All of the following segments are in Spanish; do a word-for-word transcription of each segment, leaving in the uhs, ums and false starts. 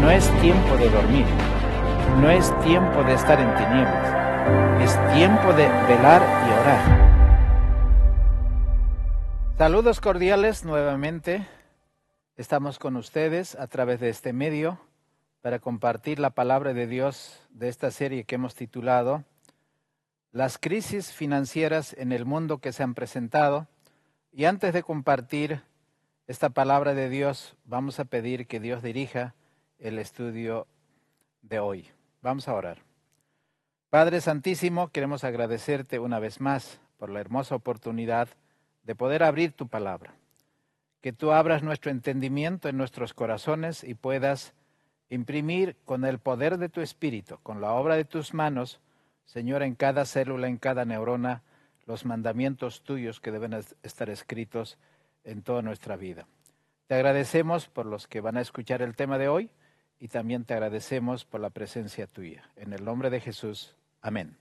No es tiempo de dormir, no es tiempo de estar en tinieblas, es tiempo de velar y orar. Saludos cordiales nuevamente, estamos con ustedes a través de este medio para compartir la palabra de Dios de esta serie que hemos titulado Las crisis financieras en el mundo que se han presentado. Y antes de compartir esta palabra de Dios, vamos a pedir que Dios dirija el estudio de hoy. Vamos a orar. Padre Santísimo, queremos agradecerte una vez más por la hermosa oportunidad de poder abrir tu palabra. Que tú abras nuestro entendimiento en nuestros corazones y puedas imprimir con el poder de tu Espíritu, con la obra de tus manos, Señor, en cada célula, en cada neurona, los mandamientos tuyos que deben estar escritos en toda nuestra vida. Te agradecemos por los que van a escuchar el tema de hoy y también te agradecemos por la presencia tuya. En el nombre de Jesús, amén.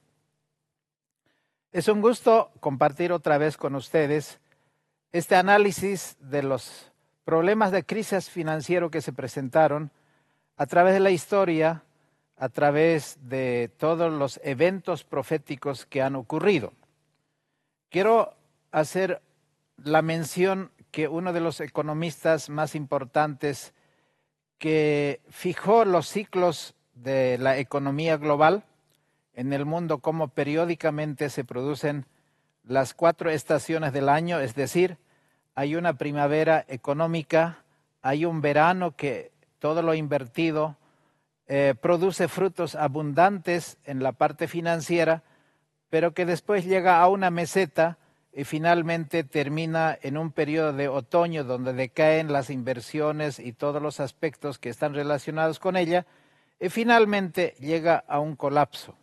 Es un gusto compartir otra vez con ustedes este análisis de los problemas de crisis financiero que se presentaron a través de la historia, a través de todos los eventos proféticos que han ocurrido. Quiero hacer la mención que uno de los economistas más importantes que fijó los ciclos de la economía global en el mundo, cómo periódicamente se producen las cuatro estaciones del año, es decir, hay una primavera económica, hay un verano que todo lo invertido eh, produce frutos abundantes en la parte financiera, pero que después llega a una meseta y finalmente termina en un periodo de otoño donde decaen las inversiones y todos los aspectos que están relacionados con ella, y finalmente llega a un colapso.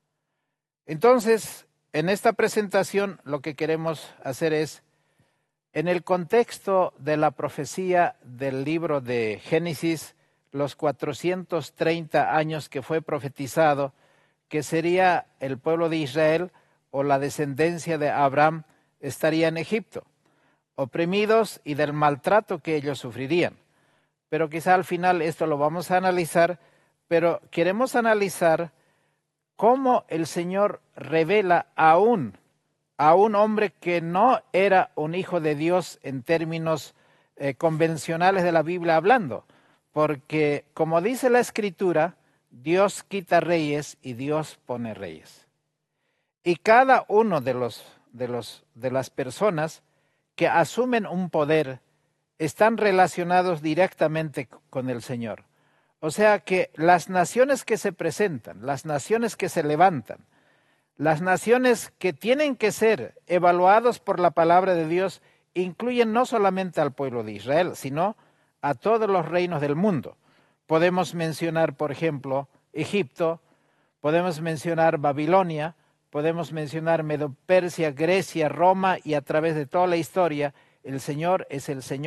Entonces, en esta presentación lo que queremos hacer es, en el contexto de la profecía del libro de Génesis, los cuatrocientos treinta años que fue profetizado, que sería el pueblo de Israel o la descendencia de Abraham, estaría en Egipto, oprimidos y del maltrato que ellos sufrirían. Pero quizá al final esto lo vamos a analizar, pero queremos analizar cómo el Señor revela aún a un hombre que no era un hijo de Dios en términos eh, convencionales de la Biblia hablando, porque como dice la Escritura, Dios quita reyes y Dios pone reyes. Y cada uno de los De, los, de las personas que asumen un poder están relacionados directamente con el Señor. O sea que las naciones que se presentan, las naciones que se levantan, las naciones que tienen que ser evaluados por la palabra de Dios, incluyen no solamente al pueblo de Israel, sino a todos los reinos del mundo. Podemos mencionar, por ejemplo, Egipto, podemos mencionar Babilonia, podemos mencionar Medo-Persia, Grecia, Roma, y a través de toda la historia, el Señor es el Señor